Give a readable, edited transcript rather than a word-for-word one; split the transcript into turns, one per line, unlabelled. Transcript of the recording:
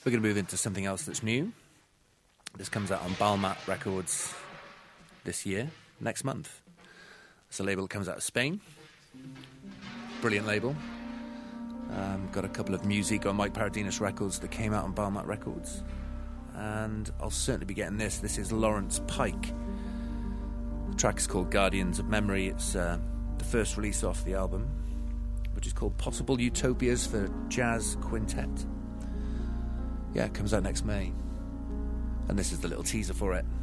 We're going to move into something else that's new. This comes out on Balmat Records this year, next month. It's a label that comes out of Spain. Brilliant label. Got a couple of music on Mike Paradinas records that came out on Balmat Records. And I'll certainly be getting this. This is Lawrence Pike. The track is called Guardians of Memory. It's the first release off the album, which is called Possible Utopias for Jazz Quintet. Yeah, it comes out next May. And this is the little teaser for it.